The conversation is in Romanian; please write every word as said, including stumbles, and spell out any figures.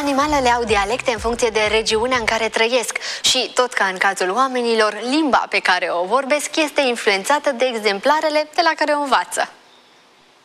Animalele au dialecte în funcție de regiunea în care trăiesc și, tot ca în cazul oamenilor, limba pe care o vorbesc este influențată de exemplarele de la care o învață.